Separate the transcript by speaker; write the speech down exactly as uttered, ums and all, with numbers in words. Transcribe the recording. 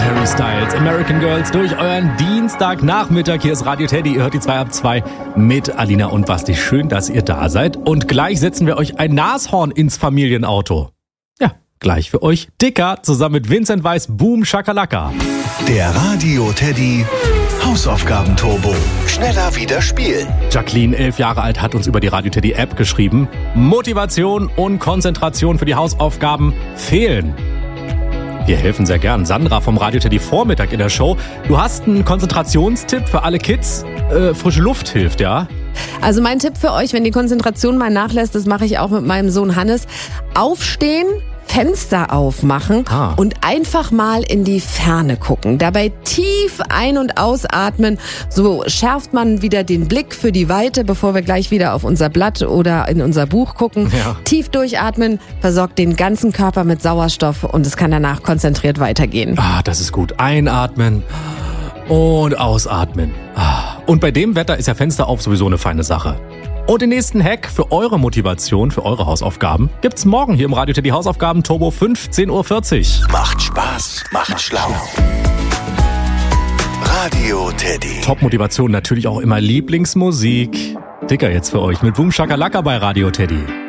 Speaker 1: Harry Styles, American Girls durch euren Dienstagnachmittag. Hier ist Radio Teddy. Ihr hört die zwei ab zwei mit Alina und Basti. Schön, dass ihr da seid. Und gleich setzen wir euch ein Nashorn ins Familienauto. Ja, gleich für euch Dicker zusammen mit Vincent Weiss. Boom Shakalaka.
Speaker 2: Der Radio Teddy Hausaufgaben-Turbo. Schneller wieder spielen.
Speaker 1: Jacqueline, elf Jahre alt, hat uns über die Radio Teddy App geschrieben. Motivation und Konzentration für die Hausaufgaben fehlen. Wir helfen sehr gern. Sandra vom Radio Teddy Vormittag in der Show. Du hast einen Konzentrationstipp für alle Kids. Äh, frische Luft hilft, ja?
Speaker 3: Also mein Tipp für euch, wenn die Konzentration mal nachlässt, das mache ich auch mit meinem Sohn Hannes. Aufstehen, Fenster aufmachen ah. und einfach mal in die Ferne gucken. Dabei tief ein- und ausatmen. So schärft man wieder den Blick für die Weite, bevor wir gleich wieder auf unser Blatt oder in unser Buch gucken. Ja. Tief durchatmen, versorgt den ganzen Körper mit Sauerstoff und es kann danach konzentriert weitergehen.
Speaker 1: Ah, das ist gut. Einatmen und ausatmen. Ah. Und bei dem Wetter ist ja Fenster auf sowieso eine feine Sache. Und den nächsten Hack für eure Motivation, für eure Hausaufgaben gibt's morgen hier im Radio Teddy Hausaufgaben Turbo fünfzehn Uhr vierzig.
Speaker 2: Macht Spaß, macht schlau. Radio Teddy.
Speaker 1: Top-Motivation, natürlich auch immer Lieblingsmusik. Dicker jetzt für euch mit Boom Shakalaka bei Radio Teddy.